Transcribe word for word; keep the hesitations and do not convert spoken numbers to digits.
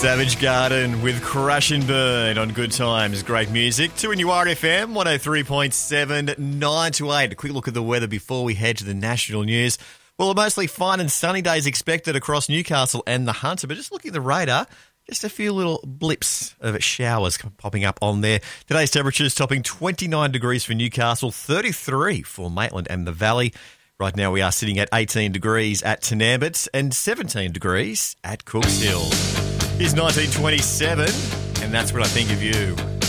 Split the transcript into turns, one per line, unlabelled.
Savage Garden with Crash and Burn on Good Times. Great music. Two in your R F M, one oh three point seven, nine to eight. A quick look at the weather before we head to the national news. Well, mostly fine and sunny days expected across Newcastle and the Hunter, but just looking at the radar, just a few little blips of showers popping up on there. Today's temperatures topping twenty-nine degrees for Newcastle, thirty-three for Maitland and the Valley. Right now we are sitting at eighteen degrees at Tenambit and seventeen degrees at Cooks Hill. Here's nineteen twenty-seven, and that's what I think of you.